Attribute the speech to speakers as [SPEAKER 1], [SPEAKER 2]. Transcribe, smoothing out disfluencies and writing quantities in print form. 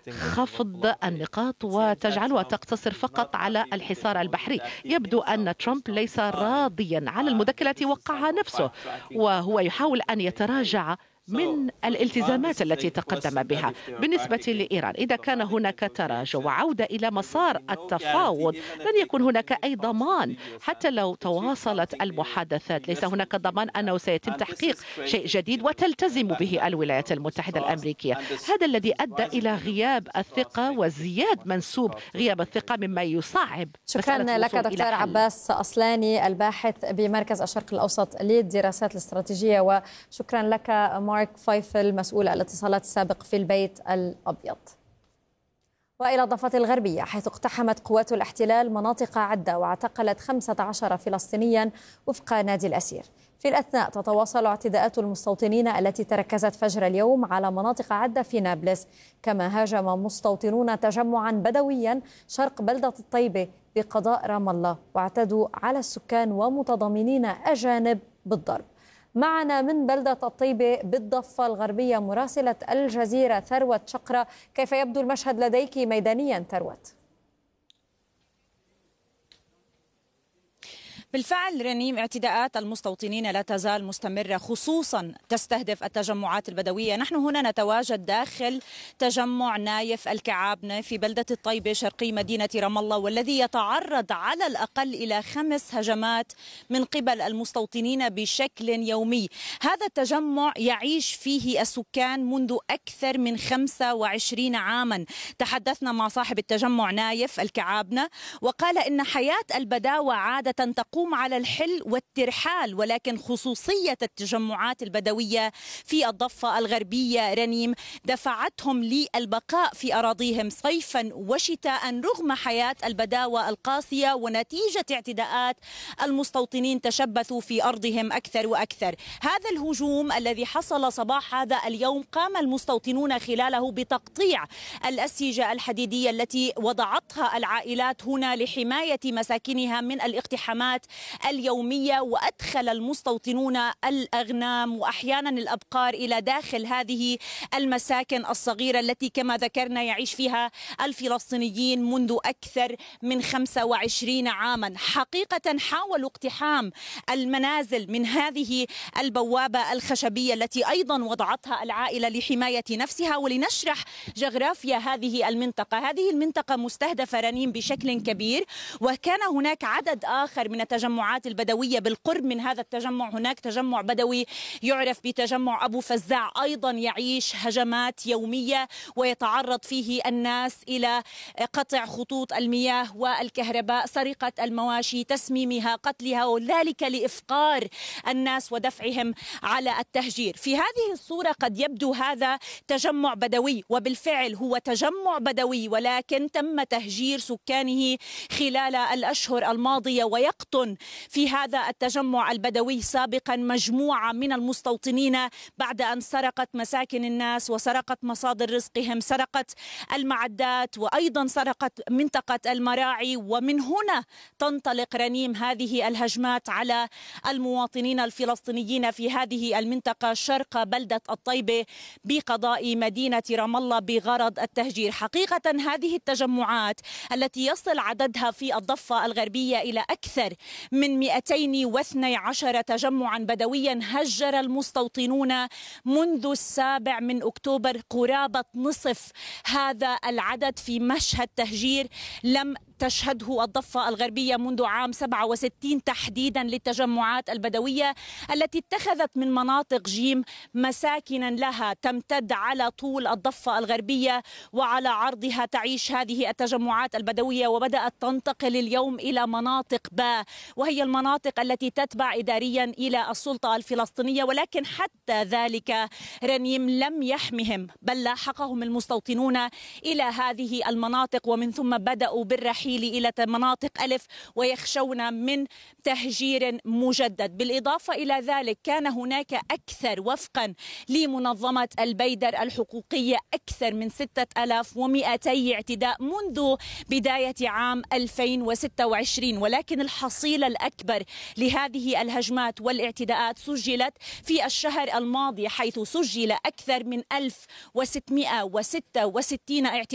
[SPEAKER 1] خفض النقاط وتجعلها تقتصر فقط على الحصار البحري. يبدو أن ترامب ليس راضيا عن المذكرة التي وقعها نفسه، وهو يحاول أن يتراجع من الالتزامات التي تقدم بها. بالنسبة لإيران، إذا كان هناك تراجع وعودة إلى مسار التفاوض، لن يكون هناك أي ضمان. حتى لو تواصلت المحادثات، ليس هناك ضمان أنه سيتم تحقيق شيء جديد وتلتزم به الولايات المتحدة الأمريكية. هذا الذي أدى إلى غياب الثقة وزياد منسوب غياب الثقة، مما يصعب.
[SPEAKER 2] شكرا لك دكتور عباس أصلاني، الباحث بمركز الشرق الأوسط للدراسات الاستراتيجية، وشكرا لك مارك فايفل مسؤول الاتصالات السابق في البيت الأبيض. وإلى الضفة الغربية، حيث اقتحمت قوات الاحتلال مناطق عدة واعتقلت 15 فلسطينيا وفق نادي الأسير. في الأثناء تتواصل اعتداءات المستوطنين التي تركزت فجر اليوم على مناطق عدة في نابلس، كما هاجم مستوطنون تجمعا بدويا شرق بلدة الطيبة بقضاء رام الله، واعتدوا على السكان ومتضامنين أجانب بالضرب. معنا من بلدة الطيبة بالضفة الغربية مراسلة الجزيرة ثروت شقرة. كيف يبدو المشهد لديك ميدانيا ثروت؟
[SPEAKER 3] بالفعل رنيم، اعتداءات المستوطنين لا تزال مستمرة، خصوصا تستهدف التجمعات البدوية. نحن هنا نتواجد داخل تجمع نايف الكعابنة في بلدة الطيبة شرقي مدينة رام الله، والذي يتعرض على الأقل إلى 5 هجمات من قبل المستوطنين بشكل يومي. هذا التجمع يعيش فيه السكان منذ أكثر من 25 عاما. تحدثنا مع صاحب التجمع نايف الكعابنة، وقال إن حياة البداوة عادة تقوم على الحل والترحال، ولكن خصوصية التجمعات البدوية في الضفة الغربية رنيم دفعتهم للبقاء في أراضيهم صيفا وشتاء رغم حياة البداوة القاسية، ونتيجة اعتداءات المستوطنين تشبثوا في أرضهم أكثر وأكثر. هذا الهجوم الذي حصل صباح هذا اليوم قام المستوطنون خلاله بتقطيع الأسيجة الحديدية التي وضعتها العائلات هنا لحماية مساكنها من الاقتحامات اليومية، وأدخل المستوطنون الأغنام وأحيانا الأبقار إلى داخل هذه المساكن الصغيرة التي كما ذكرنا يعيش فيها الفلسطينيين منذ أكثر من 25 عاما. حقيقة حاولوا اقتحام المنازل من هذه البوابة الخشبية التي أيضا وضعتها العائلة لحماية نفسها. ولنشرح جغرافيا هذه المنطقة مستهدفة رنيم بشكل كبير، وكان هناك عدد آخر من التجمعات البدوية بالقرب من هذا التجمع. هناك تجمع بدوي يعرف بتجمع أبو فزاع أيضا يعيش هجمات يومية، ويتعرض فيه الناس إلى قطع خطوط المياه والكهرباء، سرقة المواشي، تسميمها، قتلها، وذلك لإفقار الناس ودفعهم على التهجير. في هذه الصورة قد يبدو هذا تجمع بدوي، وبالفعل هو تجمع بدوي، ولكن تم تهجير سكانه خلال الأشهر الماضية. ويقطن في هذا التجمع البدوي سابقا مجموعة من المستوطنين بعد أن سرقت مساكن الناس وسرقت مصادر رزقهم، سرقت المعدات وأيضا سرقت منطقة المراعي. ومن هنا تنطلق رنيم هذه الهجمات على المواطنين الفلسطينيين في هذه المنطقة شرق بلدة الطيبة بقضاء مدينة رام الله بغرض التهجير. حقيقة هذه التجمعات التي يصل عددها في الضفة الغربية إلى أكثر من 212 تجمعا بدويا هجر المستوطنون منذ 7 أكتوبر قرابة نصف هذا العدد في مشهد تهجير لم تشهده الضفة الغربية منذ عام 67 تحديدا للتجمعات البدوية التي اتخذت من مناطق جيم مساكنا لها تمتد على طول الضفة الغربية وعلى عرضها تعيش هذه التجمعات البدوية، وبدأت تنتقل اليوم إلى مناطق با، وهي المناطق التي تتبع إداريا إلى السلطة الفلسطينية. ولكن حتى ذلك رنيم لم يحمهم، بل لاحقهم المستوطنون إلى هذه المناطق، ومن ثم بدأوا بالرحيل إلى مناطق ألف ويخشون من تهجير مجدد. بالإضافة إلى ذلك كان هناك أكثر وفقا لمنظمة البيدر الحقوقية أكثر من 6200 اعتداء منذ بداية عام 2026، ولكن الحصيلة الأكبر لهذه الهجمات والاعتداءات سجلت في الشهر الماضي، حيث سجل أكثر من 1666 اعتداء